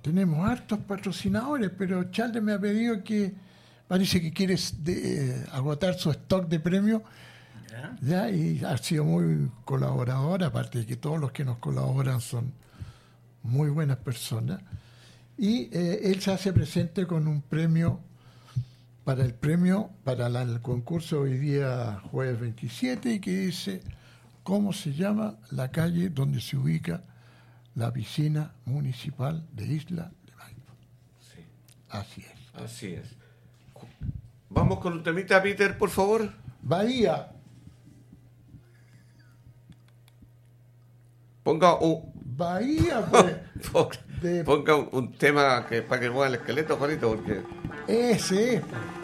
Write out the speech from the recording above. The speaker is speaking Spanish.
tenemos hartos patrocinadores, pero Charles me ha pedido que parece que quiere agotar su stock de premios. ¿Ya? Y ha sido muy colaborador, aparte de que todos los que nos colaboran son muy buenas personas. Y él se hace presente con un premio para el concurso hoy día jueves 27, y que dice: ¿cómo se llama la calle donde se ubica la piscina municipal de Isla de Maipo? Sí. Así es. Así es. Vamos con un temita, Peter, por favor. Bahía. Ponga un... Bahía, pues. Ponga un tema para que mueva el esqueleto, Juanito, porque... Ese es, pues.